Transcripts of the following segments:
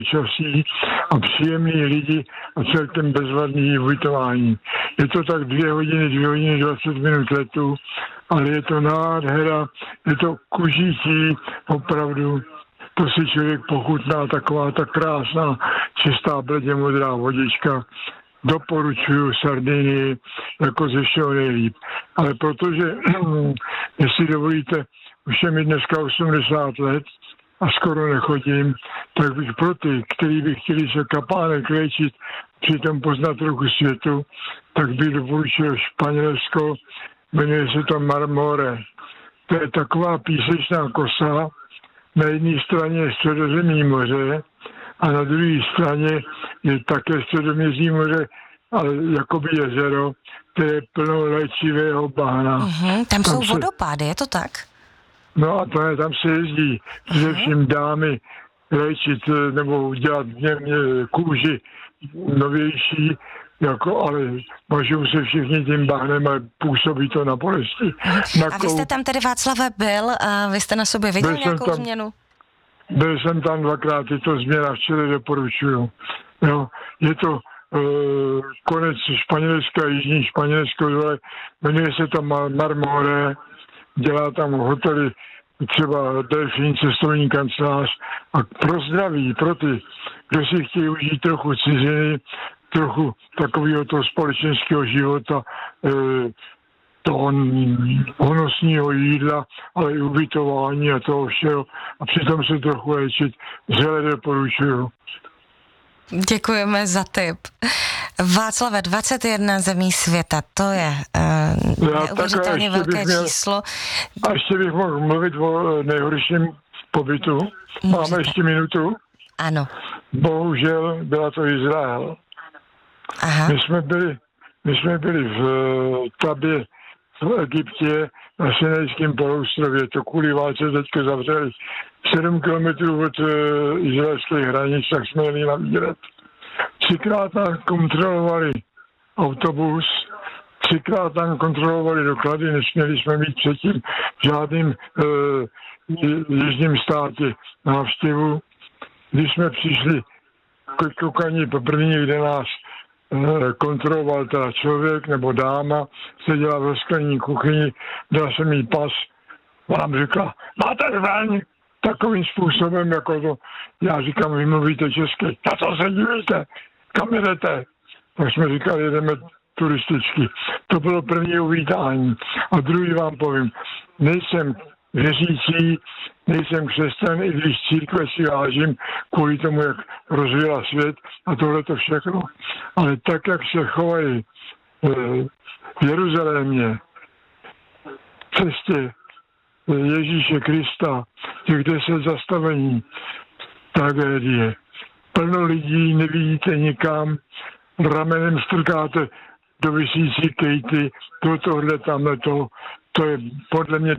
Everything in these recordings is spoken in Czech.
časí a příjemní lidi a celkem bezvadný ubytování. Je to tak 2 hodiny 20 minut letu, ale je to nádhera, je to kužící, opravdu. To si člověk pochutná, taková ta krásná, čistá, bledě modrá vodička. Doporučuju Sardinii jako ze všeho nejlíp. Ale protože, jestli dovolíte, už je mi dneska 80 let a skoro nechodím, tak bych pro ty, kteří by chtěli se kapánek léčit, přitom poznat trochu světu, tak bych doporučil Španělsko, jmenuje se to Marmore. To je taková písečná kosa, na jedné straně je Středozemní moře a na druhé straně je také Středoměří moře, ale jakoby jezero, to je plno léčivého bahna. Tam jsou vodopády, je to tak? No a tam se jezdí především dámy léčit nebo dělat kůži novější, ale můžou se všichni tím bahnem a působí to na bolesti. A vy jste tam tedy, Václave, byl a vy jste na sobě viděl nějakou změnu? Byl jsem tam 2krát, je to změna, včera doporučuju. Jo, je to konec Španělska, jižní Španělsko, jmenuje se to Marmore, dělá tam hotely, třeba Delfín, cestovní kancelář a pro zdraví, pro ty, kdo si chtějí užít trochu ciziny, trochu takového toho společenského života, toho honosního jídla, ale i ubytování a toho všeho. A přitom se trochu léčit. Zhele doporučuju. Děkujeme za tip. Václave, 21 zemí světa, to je neuvěřitelně velké číslo. A ještě bych mohl mluvit o nejhorším pobytu. Máme ještě minutu? Ano. Bohužel byla to Izrael. Aha. My jsme byli v Tabě v Egyptě na Sinajském poloostrově. To kvůli válce teďka zavřeli 7 kilometrů od izraelských hranic, tak jsme jeli na výlet. 3krát nám kontrolovali autobus, 3krát nám kontrolovali doklady, nesměli jsme mít předtím v žádným jižním státě návštěvu. Když jsme přišli k kokaní poprvé, kde nás kontroloval teda člověk nebo dáma, seděla ve sklení kuchyni, dala jsem jí pas, vám řekla, máte zbraň? Takovým způsobem, jako to, já říkám, vy mluvíte česky, na co se dívíte, kam jdete? Tak jsme říkali, jedeme turisticky. To bylo první uvítání. A druhý vám povím, nejsem věřící, nejsem křesťan, i když církve si vážím kvůli tomu, jak rozvíjela svět a tohle to všechno. Ale tak, jak se chovají v Jeruzalémě, v cestě Ježíše Krista, těch 10 zastavení, tragédie. Plno lidí, nevidíte nikam, ramenem strkáte do visící kejty, tohle, tamhle to. To je podle mě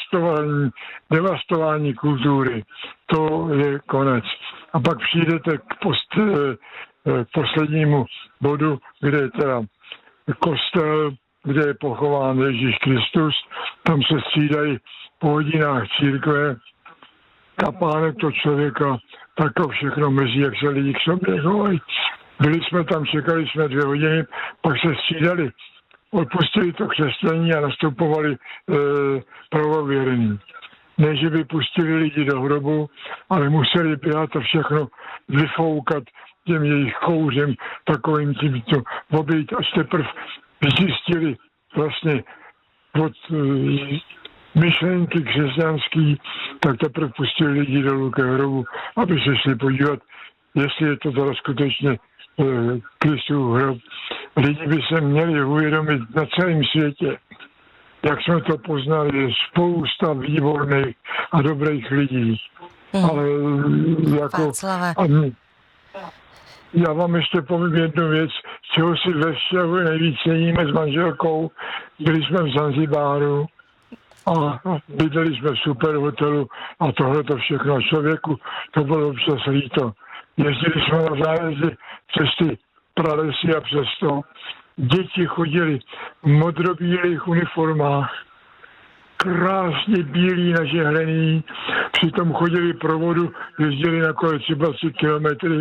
devastování kultury. To je konec. A pak přijdete k poslednímu bodu, kde je teda kostel, kde je pochován Ježíš Kristus. Tam se střídají po hodinách církve, kapánek to člověka, tak to všechno mezi, jak se lidi k sobě chovají. Byli jsme tam, čekali jsme 2 hodiny, pak se střídali. Odpustili to křesťaní a nastupovali pravověrní. Ne, že by pustili lidi do hrobu, ale museli běhat to všechno vyfoukat těm jejich kouřem, takovým tímto obejít, až teprve vyčistili vlastně od myšlenky křesťanský, tak teprve pustili lidi dolů ke hrobu, aby se šli podívat, jestli je to teda skutečně Kristův hrob. Lidi by se měli uvědomit na celém světě, jak jsme to poznali, je spousta výborných a dobrých lidí. Ale jako... Já vám ještě povím jednu věc, čeho si ve vztahu nejvíc ceníme s manželkou. Byli jsme v Zanzibáru a bydleli jsme v super hotelu a tohle to všechno člověku, to bylo občas líto. Jezdili jsme na zájezdy přes ty pralesy a přesto děti chodili v modrobílých uniformách, krásně bílí, nažehlený, přitom chodili pro vodu, jezdili na kole třeba 3 kilometry